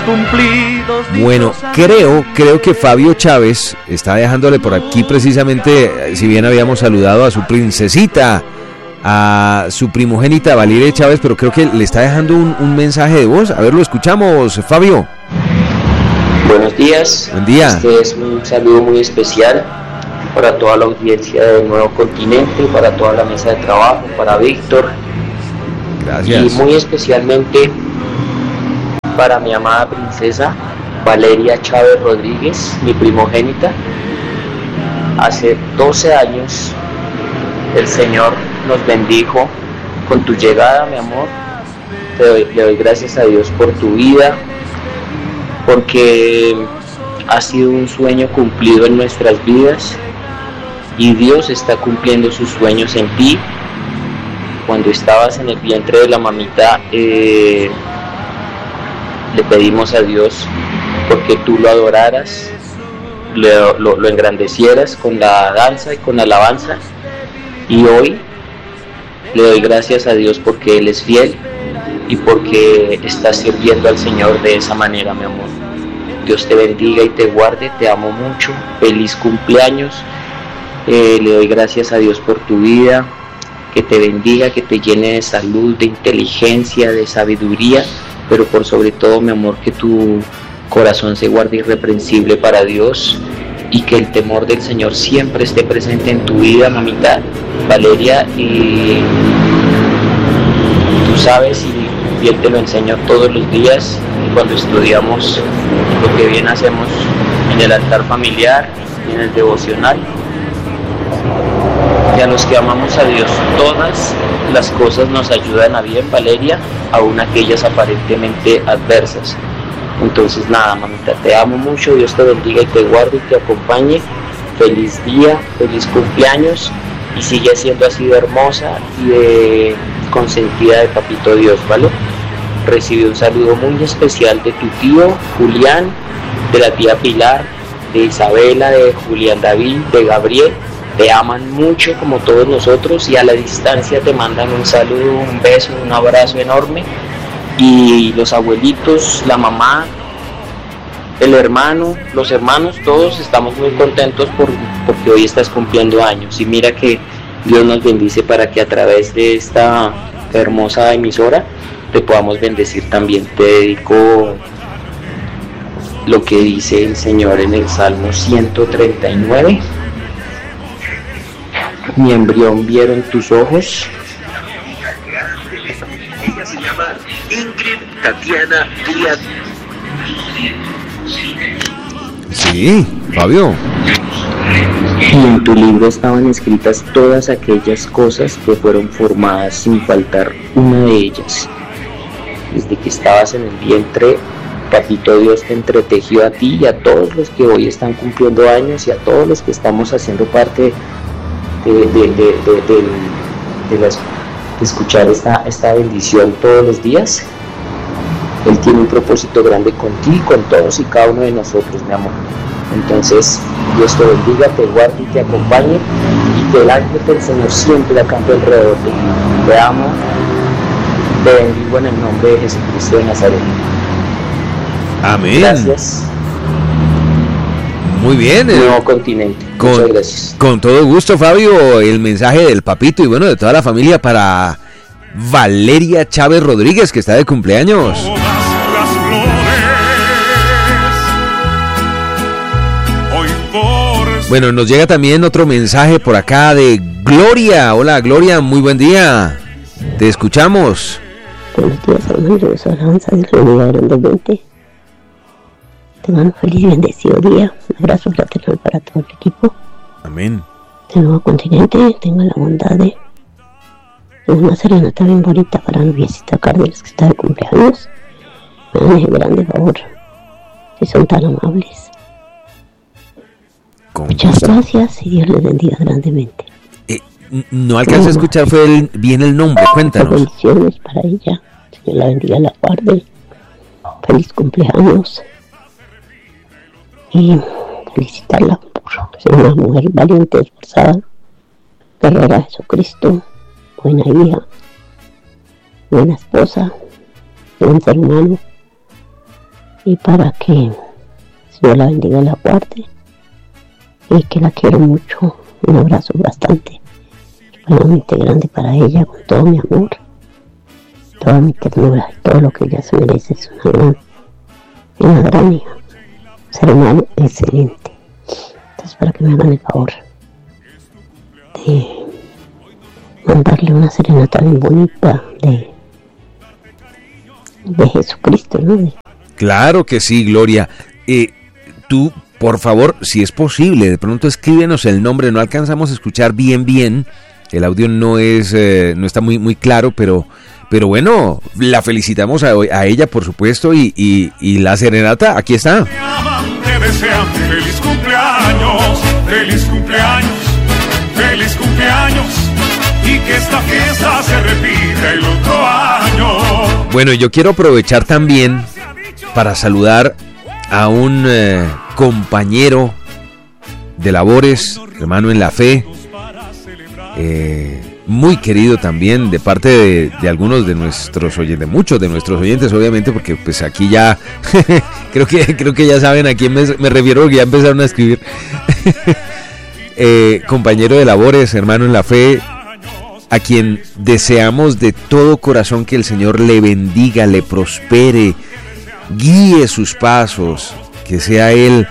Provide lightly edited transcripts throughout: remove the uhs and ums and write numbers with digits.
Bueno, creo que Fabio Chávez está dejándole por aquí precisamente, si bien habíamos saludado a su princesita, a su primogénita Valeria Chávez, pero creo que le está dejando un mensaje de voz. A ver, lo escuchamos, Fabio. Buenos días. Buen día. Este es un saludo muy especial para toda la audiencia del Nuevo Continente, para toda la mesa de trabajo, para Víctor. Gracias. Y muy especialmente para mi amada princesa Valeria Chávez Rodríguez, mi primogénita. Hace 12 años el Señor nos bendijo con tu llegada, mi amor. Le doy gracias a Dios por tu vida, porque ha sido un sueño cumplido en nuestras vidas y Dios está cumpliendo sus sueños en ti. Cuando estabas en el vientre de la mamita, le pedimos a Dios porque tú lo adoraras, lo engrandecieras con la danza y con la alabanza, y hoy le doy gracias a Dios porque Él es fiel y porque estás sirviendo al Señor de esa manera, mi amor. Dios te bendiga y te guarde, te amo mucho, feliz cumpleaños. Le doy gracias a Dios por tu vida, que te bendiga, que te llene de salud, de inteligencia, de sabiduría, pero por sobre todo, mi amor, que tu corazón se guarde irreprensible para Dios y que el temor del Señor siempre esté presente en tu vida, mamita Valeria, y tú sabes, y Él te lo enseña todos los días, y cuando estudiamos lo que bien hacemos en el altar familiar y en el devocional. Y a los que amamos a Dios, todas las cosas nos ayudan a bien, Valeria, aun aquellas aparentemente adversas. Entonces nada, mamita, te amo mucho, Dios te bendiga y te guarde y te acompañe. Feliz día, feliz cumpleaños, y sigue siendo así de hermosa y de consentida de Papito Dios, ¿vale? Recibe un saludo muy especial de tu tío Julián, de la tía Pilar, de Isabela, de Julián David, de Gabriel. Te aman mucho como todos nosotros, y a la distancia te mandan un saludo, un beso, un abrazo enorme. Y los abuelitos, la mamá, el hermano, los hermanos, todos estamos muy contentos porque hoy estás cumpliendo años. Y mira que Dios nos bendice para que a través de esta hermosa emisora te podamos bendecir también. Te dedico lo que dice el Señor en el Salmo 139. Mi embrión vieron tus ojos. Ella se llama Ingrid Tatiana Díaz. Sí, Fabio. Y en tu libro estaban escritas todas aquellas cosas que fueron formadas sin faltar una de ellas. Desde que estabas en el vientre, Papito Dios te entretejió a ti y a todos los que hoy están cumpliendo años, y a todos los que estamos haciendo parte de escuchar esta bendición todos los días. Él tiene un propósito grande contigo, con todos y cada uno de nosotros, mi amor. Entonces, Dios te bendiga, te guarde y te acompañe, y que el ángel del Señor siempre acampe alrededor de ti. Te amo, te bendigo en el nombre de Jesucristo de Nazaret. Amén. Gracias. Muy bien. Nuevo Continente. Muchas gracias. Con todo gusto, Fabio, el mensaje del papito y bueno, de toda la familia para Valeria Chávez Rodríguez, que está de cumpleaños. Bueno, nos llega también otro mensaje por acá de Gloria. Hola, Gloria, muy buen día. Te escuchamos. Buenos días, hermanos. Alabanza de Gloria grandemente. Tengan un feliz y bendecido día. Un abrazo fraternal para todo el equipo. Amén. Del Nuevo Continente, tengan la bondad de una serenata bien bonita para la noviecita Cárdenas, que está de cumpleaños. Me dan el grande favor, si son tan amables. Muchas gracias y Dios les bendiga grandemente. No alcancé a escuchar bien el nombre, cuéntanos. Bendiciones para ella, Señor la bendiga, la guarde. Feliz cumpleaños. Y felicitarla por ser una mujer valiente, esforzada, guerrera de Jesucristo, buena hija, buena esposa, buen ser humano. y para que Dios la bendiga y la guarde, y que la quiero mucho. Un abrazo bastante grande para ella, con todo mi amor, toda mi ternura y todo lo que ella se merece. Es una gran hija, un ser humano excelente. Entonces, para que me hagan el favor de mandarle una serenata bien bonita de Jesucristo, ¿no? Claro que sí, Gloria. Tú, por favor, si es posible, de pronto escríbenos el nombre. No alcanzamos a escuchar bien. El audio no está muy claro, pero bueno, la felicitamos a ella, por supuesto, y la serenata, aquí está. Te desean feliz cumpleaños, feliz cumpleaños, feliz cumpleaños, y que esta fiesta se repita el otro año. Bueno, yo quiero aprovechar también para saludar a un compañero de labores, hermano en la fe, muy querido también de parte de algunos de nuestros oyentes, muchos de nuestros oyentes, obviamente, porque pues aquí ya creo que ya saben a quién me refiero, porque ya empezaron a escribir. Compañero de labores, hermano en la fe, a quien deseamos de todo corazón que el Señor le bendiga, le prospere, guíe sus pasos, que sea Él,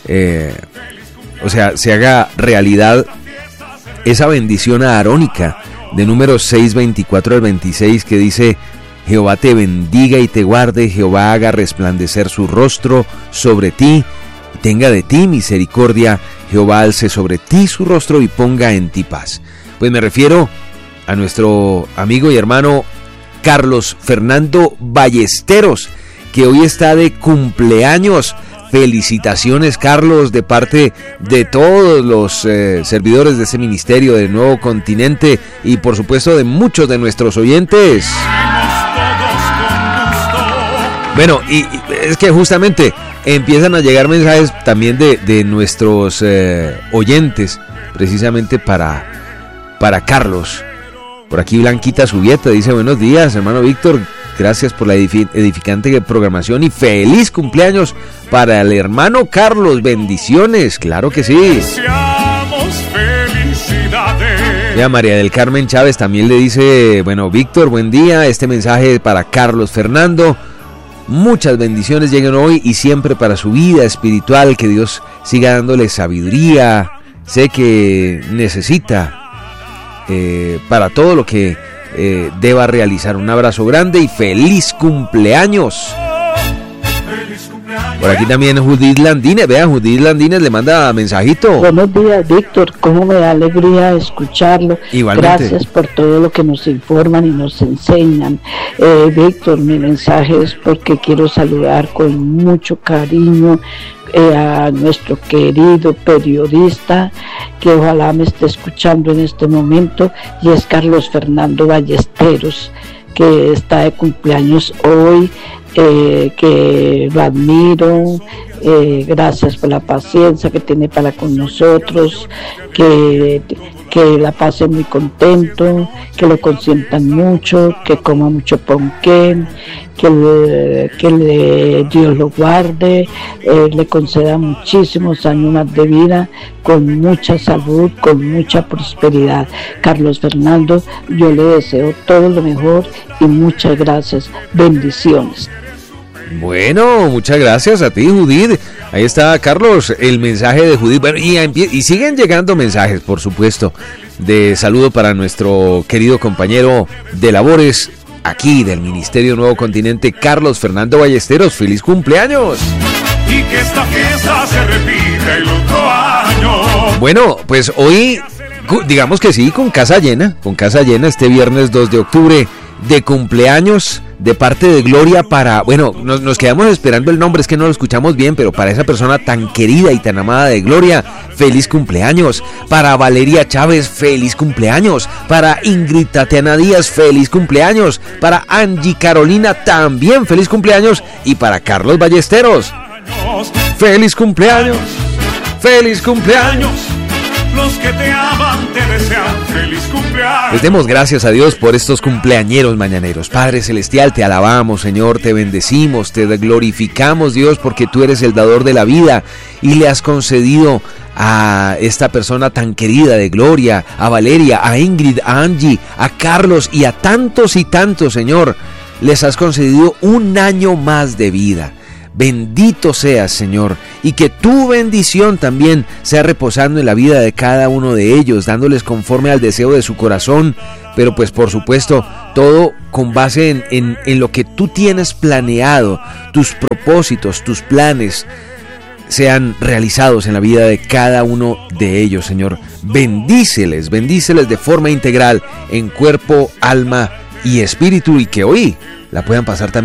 se haga realidad esa bendición arónica de Números 6, 24 al 26, que dice: Jehová te bendiga y te guarde, Jehová haga resplandecer su rostro sobre ti, y tenga de ti misericordia, Jehová alce sobre ti su rostro y ponga en ti paz. Pues me refiero a nuestro amigo y hermano Carlos Fernando Ballesteros, que hoy está de cumpleaños. Felicitaciones, Carlos, de parte de todos los servidores de ese ministerio de Nuevo Continente y por supuesto de muchos de nuestros oyentes. Bueno, y es que justamente empiezan a llegar mensajes también de nuestros oyentes, precisamente para Carlos. Por aquí Blanquita Subieta dice: buenos días, hermano Víctor. Gracias por la edificante programación y feliz cumpleaños para el hermano Carlos. Bendiciones, claro que sí. Ya María del Carmen Chávez también le dice: bueno, Víctor, buen día. Este mensaje para Carlos Fernando. Muchas bendiciones lleguen hoy y siempre para su vida espiritual. Que Dios siga dándole sabiduría. Sé que necesita para todo lo que deba realizar. Un abrazo grande y feliz cumpleaños. Por aquí también Judith Landines. Vean, Judith Landines le manda mensajito. Buenos días, Víctor, cómo me da alegría escucharlo. Igualmente. Gracias por todo lo que nos informan y nos enseñan. Víctor, mi mensaje es porque quiero saludar con mucho cariño a nuestro querido periodista, que ojalá me esté escuchando en este momento, y es Carlos Fernando Ballesteros, que está de cumpleaños hoy, que lo admiro. Gracias por la paciencia que tiene para con nosotros, que la pase muy contento, que lo consientan mucho, que coma mucho ponqué, que Dios lo guarde, le conceda muchísimos años más de vida, con mucha salud, con mucha prosperidad. Carlos Fernando, yo le deseo todo lo mejor y muchas gracias. Bendiciones. Bueno, muchas gracias a ti, Judith. Ahí está, Carlos, el mensaje de Judith. Bueno, y siguen llegando mensajes, por supuesto, de saludo para nuestro querido compañero de labores aquí del Ministerio Nuevo Continente, Carlos Fernando Ballesteros. ¡Feliz cumpleaños! Y que esta fiesta se repita el otro año. Bueno, pues hoy, digamos que sí, con casa llena este viernes 2 de octubre, de cumpleaños de parte de Gloria para, bueno, nos quedamos esperando el nombre, es que no lo escuchamos bien, pero para esa persona tan querida y tan amada de Gloria, feliz cumpleaños. Para Valeria Chávez, feliz cumpleaños. Para Ingrid Tatiana Díaz, feliz cumpleaños. Para Angie Carolina, también feliz cumpleaños. Y para Carlos Ballesteros, feliz cumpleaños. Feliz cumpleaños. Los que te aman te desean feliz cumpleaños. Les demos gracias a Dios por estos cumpleañeros mañaneros. Padre Celestial, te alabamos, Señor, te bendecimos, te glorificamos, Dios, porque tú eres el dador de la vida y le has concedido a esta persona tan querida de Gloria, a Valeria, a Ingrid, a Angie, a Carlos y a tantos, Señor, les has concedido un año más de vida. Bendito seas, Señor, y que tu bendición también sea reposando en la vida de cada uno de ellos, dándoles conforme al deseo de su corazón, pero pues por supuesto todo con base en lo que tú tienes planeado, tus propósitos, tus planes sean realizados en la vida de cada uno de ellos, Señor. Bendíceles de forma integral en cuerpo, alma y espíritu, y que hoy la puedan pasar también